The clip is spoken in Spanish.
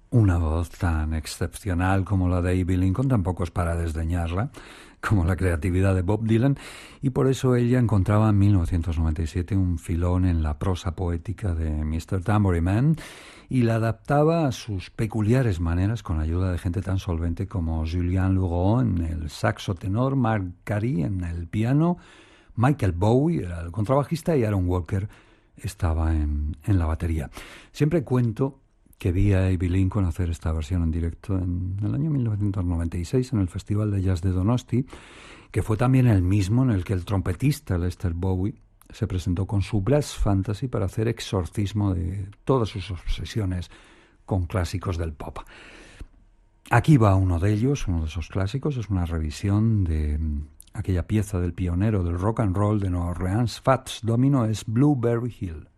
Una voz tan excepcional como la de Abbey Lincoln tampoco es para desdeñarla, como la creatividad de Bob Dylan, y por eso ella encontraba en 1997 un filón en la prosa poética de Mr. Tambourine Man y la adaptaba a sus peculiares maneras con la ayuda de gente tan solvente como Julien Leroux en el saxo tenor, Mark Carey en el piano, Michael Bowie era el contrabajista y Aaron Walker estaba en la batería. Siempre cuento que vi a Abbey Lincoln hacer esta versión en directo en el año 1996 en el Festival de Jazz de Donosti, que fue también el mismo en el que el trompetista Lester Bowie se presentó con su Brass Fantasy para hacer exorcismo de todas sus obsesiones con clásicos del pop. Aquí va uno de ellos, uno de esos clásicos, es una revisión de aquella pieza del pionero del rock and roll de Nueva Orleans, Fats Domino, es Blueberry Hill.